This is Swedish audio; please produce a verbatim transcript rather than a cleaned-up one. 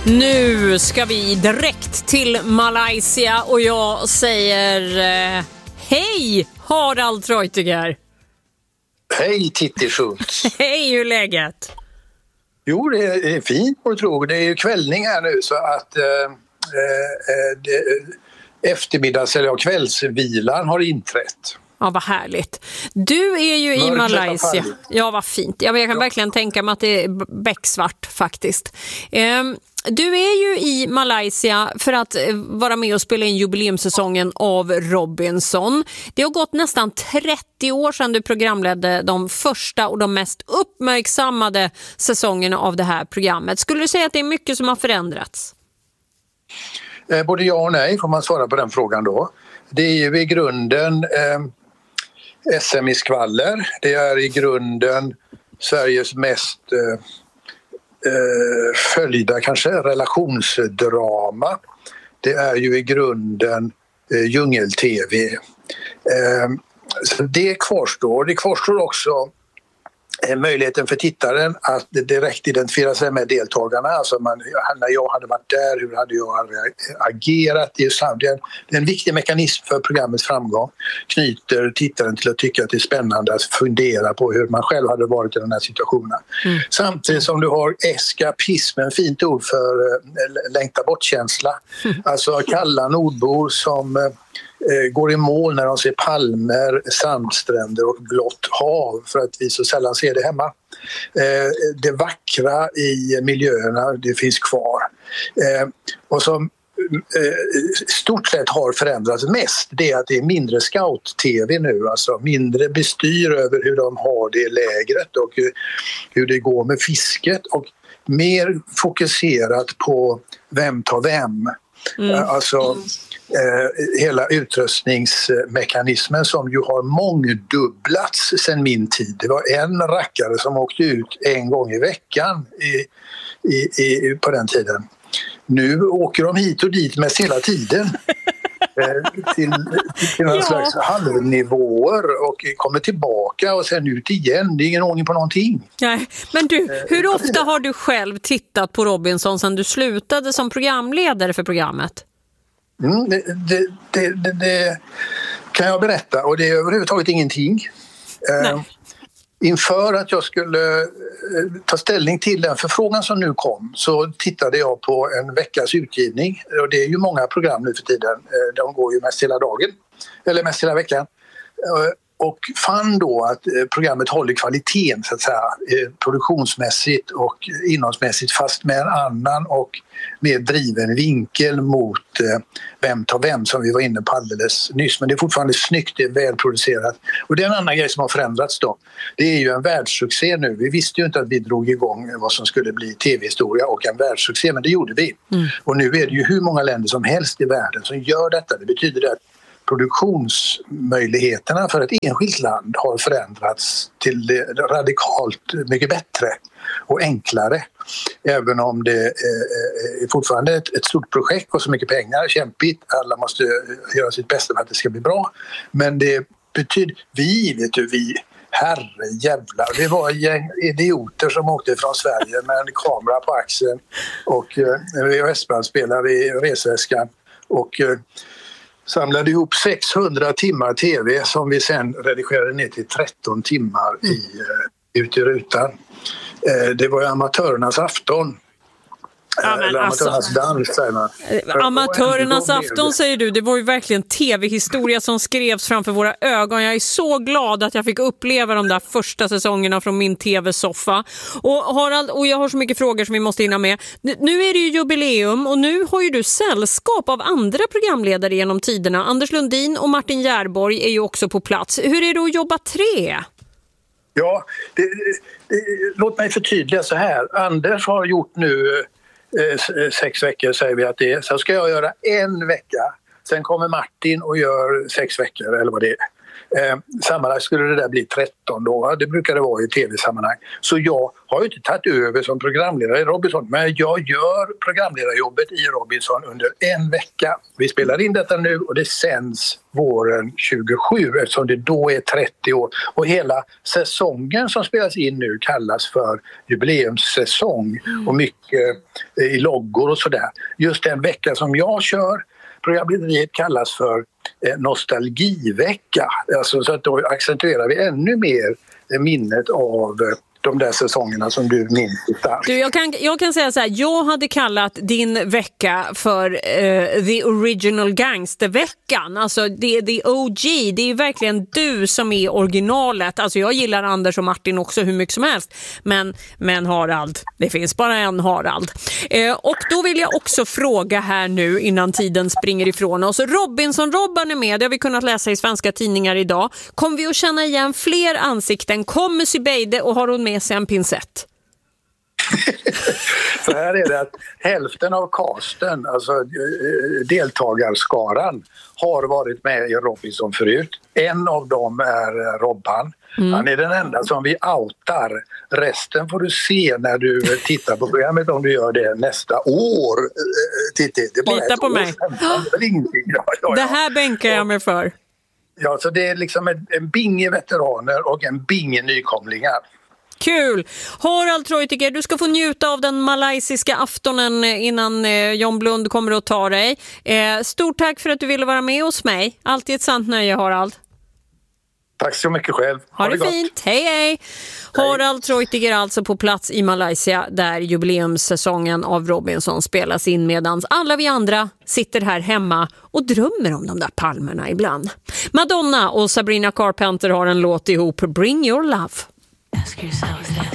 Nu ska vi direkt till Malaysia och jag säger eh, hej Harald Treutiger. Hej Titti Schultz. Hej, hur är läget? Jo, det är fint och tro. Det är ju kvällning här nu så att eh, eh, det, eftermiddags eller kvällsvilan har inträtt. Ja, vad härligt. Du är ju i Malaysia. Ja, vad fint. Jag kan ja. verkligen tänka mig att det är becksvart faktiskt. Um, Du är ju i Malaysia för att vara med och spela in jubileumssäsongen av Robinson. Det har gått nästan trettio år sedan du programledde de första och de mest uppmärksammade säsongerna av det här programmet. Skulle du säga att det är mycket som har förändrats? Eh, både ja och nej får man svara på den frågan då. Det är ju i grunden eh, S M i skvaller. Det är i grunden Sveriges mest... Eh, Eh, följda kanske relationsdrama. Det är ju i grunden eh, djungel-tv. Eh, så det kvarstår. Det kvarstår också eh, möjligheten för tittaren att direkt identifiera sig med deltagarna. Alltså man, när jag hade varit där, hur hade jag agerat? Det är, det är en viktig mekanism för programmets framgång. Knyter tittaren till att tycka att det är spännande att fundera på hur man själv hade varit i den här situationen. Mm. Samtidigt som du har eskapismen, fint ord för äh, längta bort-känsla. Mm. Alltså kalla nordbor som äh, går i mål när de ser palmer, sandstränder och blått hav för att vi så sällan ser det hemma. Eh, det vackra i miljöerna, det finns kvar. Eh, och som eh, stort sett har förändrats mest, det är att det är mindre scout-tv nu, alltså mindre bestyr över hur de har det lägret och hur, hur det går med fisket och mer fokuserat på vem tar vem. Mm. Alltså eh, hela utrustningsmekanismen som ju har mångdubblats sedan min tid. Det var en rackare som åkte ut en gång i veckan i, i, i, på den tiden. Nu åker de hit och dit mest hela tiden. eh, till till någon ja. slags halvnivåer och kommer tillbaka och sen ut igen. Det är ingen ordning på någonting. Nej. Men du, hur ofta har du själv tittat på Robinson sedan du slutade som programledare för programmet? Mm, det, det, det, det, det kan jag berätta och det är överhuvudtaget ingenting. Eh, inför att jag skulle eh, ta ställning till den förfrågan som nu kom så tittade jag på en veckas utgivning och det är ju många program nu för tiden. Eh, de går ju mest hela dagen eller mest hela veckan. Eh, och fann då att programmet håller kvaliteten så att säga, produktionsmässigt och innehållsmässigt fast med en annan och mer driven vinkel mot vem tar vem som vi var inne på alldeles nyss. Men det är fortfarande snyggt, det är välproducerat. Och det är en annan grej som har förändrats då. Det är ju en världssuccé nu. Vi visste ju inte att vi drog igång vad som skulle bli tv-historia och en världssuccé, men det gjorde vi. Mm. Och nu är det ju hur många länder som helst i världen som gör detta. Det betyder att produktionsmöjligheterna för ett enskilt land har förändrats till det radikalt mycket bättre och enklare. Även om det är fortfarande ett, ett stort projekt och så mycket pengar, kämpigt. Alla måste göra sitt bästa för att det ska bli bra. Men det betyder, vi vet du, vi, herre jävlar, det var ett gäng idioter som åkte från Sverige med en kamera på axeln och V H S-bandspelare i resväskan och samlade ihop sexhundra timmar tv som vi sen redigerade ner till tretton timmar i, uh, ut i rutan. Uh, det var ju amatörernas afton. Ja, men Eller alltså, amatörernas dans, säger man. Amatörernas afton säger du, det var ju verkligen tv-historia som skrevs framför våra ögon. Jag är så glad att jag fick uppleva de där första säsongerna från min tv-soffa. Och Harald, och jag har så mycket frågor som vi måste hinna med. Nu är det ju jubileum och nu har ju du sällskap av andra programledare genom tiderna. Anders Lundin och Martin Järborg är ju också på plats. Hur är det att jobba tre? Ja, det, det, låt mig förtydliga så här. Anders har gjort nu sex veckor säger vi att det är. Så ska jag göra en vecka. Sen kommer Martin och gör sex veckor eller vad det är. Eh, sammanlagt skulle det där bli tretton då. Det brukar det vara i tv-sammanhang. Så jag har ju inte tagit över som programledare i Robinson, men jag gör programledarjobbet i Robinson under en vecka. Vi spelar in detta nu och det sänds våren tjugosju eftersom det då är trettio år. Och hela säsongen som spelas in nu kallas för jubileumssäsong och mycket i loggor och sådär. Just den vecka som jag kör, programlederiet kallas för nostalgivecka. Alltså, så att då accentuerar vi ännu mer minnet av de där säsongerna som du minns starkt. Du, jag, kan, jag kan säga så här, jag hade kallat din vecka för uh, The Original Gangsterveckan. Alltså det är the O G, det är verkligen du som är originalet. Alltså jag gillar Anders och Martin också hur mycket som helst. Men, men Harald, det finns bara en Harald. Uh, och då vill jag också fråga här nu innan tiden springer ifrån oss. Robinson-Robban är med, det har vi kunnat läsa i svenska tidningar idag. Kommer vi att känna igen fler ansikten? Kommer Sybeide och har hon med sig en pincett? Så här är det att hälften av casten, alltså deltagarskaran, har varit med i Robinson förut. En av dem är Robban. Mm. Han är den enda som vi outar. Resten får du se när du tittar på programmet om du gör det nästa år. Titti, det är bara Lita ett på år mig. Sedan. Det, ja, ja, ja. Det här bänkar jag mig för. Ja, så det är liksom en, en binge veteraner och en binge nykomlingar. Kul! Harald Treutiger, du ska få njuta av den malaysiska aftonen innan eh, John Blund kommer att ta dig. Eh, stort tack för att du ville vara med hos mig. Alltid ett sant nöje, Harald. Tack så mycket själv. Ha, ha det, det fint. Hej, hej! Hej. Harald Treutiger alltså på plats i Malaysia där jubileumssäsongen av Robinson spelas in medan alla vi andra sitter här hemma och drömmer om de där palmerna ibland. Madonna och Sabrina Carpenter har en låt ihop, Bring Your Love. Ask yourself